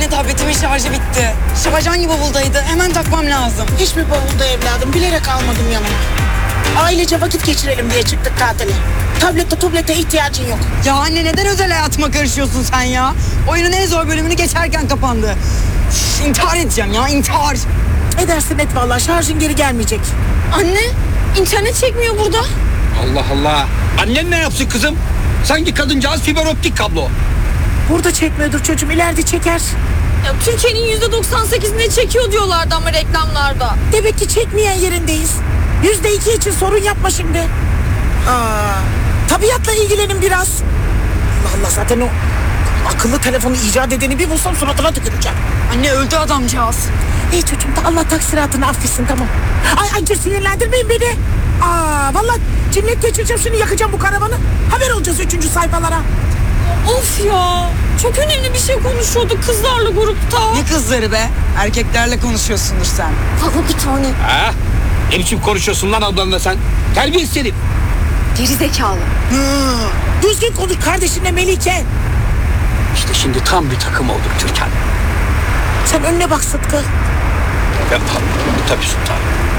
Anne tabletimin şarjı bitti. Şarj hangi bavuldaydı? Hemen takmam lazım. Hiçbir bavulda evladım. Bilerek almadım yanıma. Ailece vakit geçirelim diye çıktık tatile. Tuvalete ihtiyacın yok. Ya anne neden özel hayatıma karışıyorsun sen ya? Oyunun en zor bölümünü geçerken kapandı. Üf, intihar edeceğim ya, intihar. Edersin et vallahi, şarjın geri gelmeyecek. Anne, internet çekmiyor burada. Allah Allah. Annen ne yapsın kızım? Sanki kadıncağız fiber optik kablo. Burada çekmiyordur çocuğum, ileride çeker. Ya, Türkiye'nin %98'ine çekiyor diyorlardı ama reklamlarda. Demek ki çekmeyen yerindeyiz. %2 için sorun yapma şimdi. Tabiatla ilgilenin biraz. Allah Allah, zaten o akıllı telefonu icat edeni bir bulsam suratına tüküreceğim. Anne öldü adamcağız. İyi çocuğum da Allah taksiratını affetsin, tamam. Ay sinirlendirmeyin beni. Vallahi cinnet geçireceğim şimdi, yakacağım bu karavanı. Haber olacağız 3. sayfalara. Of ya, çok önemli bir şey konuşuyorduk kızlarla grupta. Ne kızları be? Erkeklerle konuşuyorsundur sen. Baba bir tane. Ha? Ne biçim konuşuyorsun lan ablanla sen? Terbiyesiz herif. Geri zekalı. Düzgün konuş kardeşinle Melike. İşte şimdi tam bir takım olduk Türkan. Sen önüne bak Sıtkı. Ben tabii sultanım.